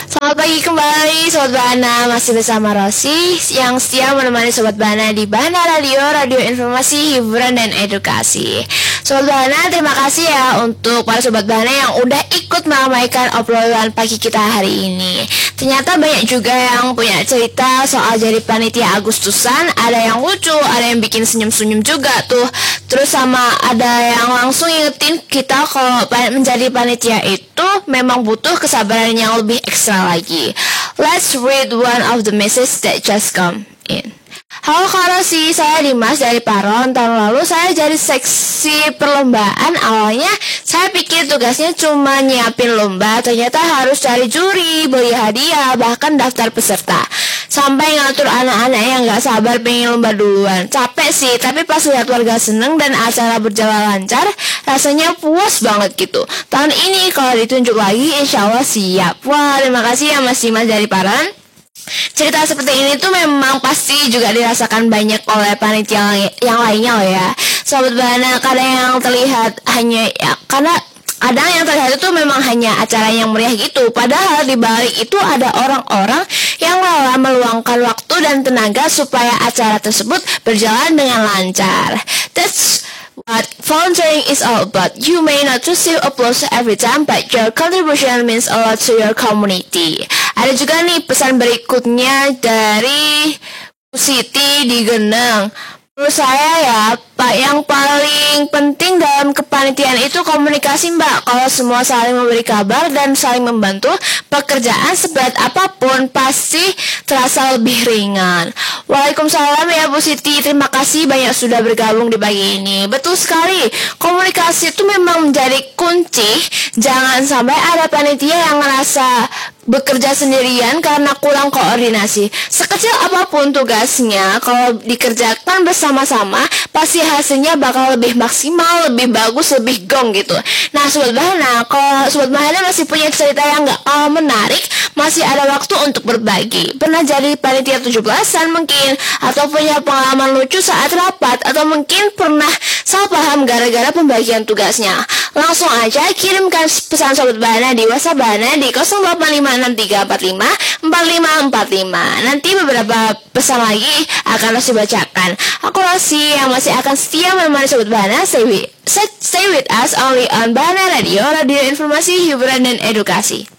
Selamat pagi kembali Sobat Bahana, masih bersama Rosi yang setia menemani Sobat Bahana di Bahana Radio, radio informasi, hiburan, dan edukasi. Sobat Bahana, terima kasih ya untuk para Sobat Bahana yang udah ikut meramaikan obrolan pagi kita hari ini. Ternyata banyak juga yang punya cerita soal jadi panitia Agustusan. Ada yang lucu, ada yang bikin senyum-senyum juga tuh. Terus sama ada yang langsung ingetin kita kalau menjadi panitia itu memang butuh kesabaran yang lebih ekstra lagi. Let's read one of the messages that just come in. Halo Kak Rosi, saya Dimas dari Paron. Tahun lalu saya jadi seksi perlombaan. Awalnya saya pikir tugasnya cuma nyiapin lomba, ternyata harus cari juri, beli hadiah, bahkan daftar peserta, sampai ngatur anak-anak yang gak sabar pengen lomba duluan. Capek sih, tapi pas lihat warga seneng dan acara berjalan lancar, rasanya puas banget gitu. Tahun ini kalau ditunjuk lagi, insya Allah siap. Wah, terima kasih ya Mas Dimas dari Paron. Cerita seperti ini tuh memang pasti juga dirasakan banyak oleh panitia yang lainnya loh ya. Sobat Bahana, kadang yang terlihat hanya ya, karena kadang yang terlihat itu memang hanya acara yang meriah gitu. Padahal di balik itu ada orang-orang yang rela meluangkan waktu dan tenaga supaya acara tersebut berjalan dengan lancar. That's what volunteering is all about. You may not receive applause every time, but your contribution means a lot to your community. Ada juga nih pesan berikutnya dari Siti di Geneng. Menurut saya ya, Pak, yang paling penting dalam kepanitiaan itu komunikasi, Mbak. Kalau semua saling memberi kabar dan saling membantu, pekerjaan seberat apapun pasti terasa lebih ringan. Waalaikumsalam ya Bu Siti, terima kasih banyak sudah bergabung di pagi ini. Betul sekali, komunikasi itu memang menjadi kunci. Jangan sampai ada panitia yang ngerasa bekerja sendirian karena kurang koordinasi. Sekecil apapun tugasnya, kalau dikerjakan bersama-sama, pasti hasilnya bakal lebih maksimal, lebih bagus, lebih gong gitu. Nah Sobat Bahana, kalau Sobat Bahana masih punya cerita yang gak menarik, masih ada waktu untuk berbagi. Pernah jadi panitia 17-an mungkin, atau punya pengalaman lucu saat rapat, atau mungkin pernah salah paham gara-gara pembagian tugasnya. Langsung aja kirimkan pesan Sobat Bahana di WhatsApp Bahana di 085563454545. Nanti beberapa pesan lagi akan Rosi bacakan. Aku Rosi yang masih akan setia menemani Sobat Bahana. Stay with us only on Bahana Radio, radio informasi, hiburan, dan edukasi.